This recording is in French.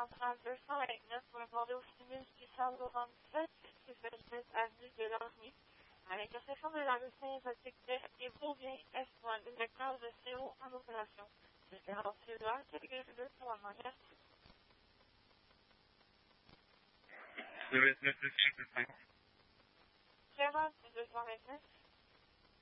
centrale 229 pour aborder au 6667, c'est Félix Avenue de Lormy, à l'intersection de la rue Saint-Joseph et Beauvien-Est, le vecteur de CO en opération. Référence cellulaire, quelques deux pour un mariage. 229 229.